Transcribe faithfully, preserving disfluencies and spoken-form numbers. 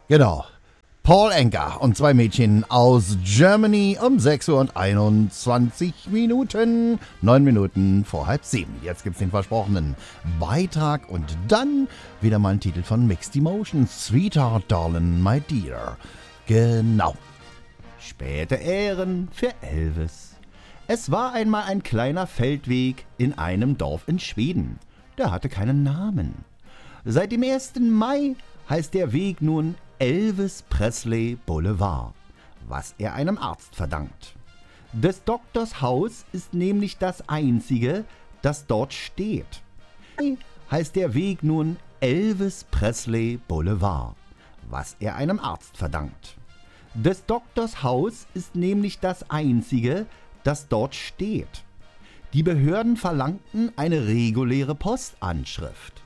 Genau. Paul Anka und zwei Mädchen aus Germany um sechs Uhr und einundzwanzig Minuten. Neun Minuten vor halb sieben. Jetzt gibt's den versprochenen Beitrag und dann wieder mal ein Titel von Mixed Emotions. Sweetheart Darling, my dear. Genau. Späte Ehren für Elvis. Es war einmal ein kleiner Feldweg in einem Dorf in Schweden. Der hatte keinen Namen. Seit dem ersten Mai heißt der Weg nun Elvis Presley Boulevard, was er einem Arzt verdankt. Des Doktors Haus ist nämlich das einzige, das dort steht. Heißt der Weg nun Elvis Presley Boulevard, was er einem Arzt verdankt. Des Doktors Haus ist nämlich das einzige, das dort steht. Die Behörden verlangten eine reguläre Postanschrift.